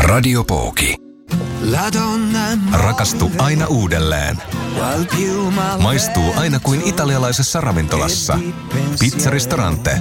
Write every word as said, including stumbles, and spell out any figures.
Radio Pooki. Rakastu aina uudelleen. Maistuu aina kuin italialaisessa ravintolassa. Pizzaristorante.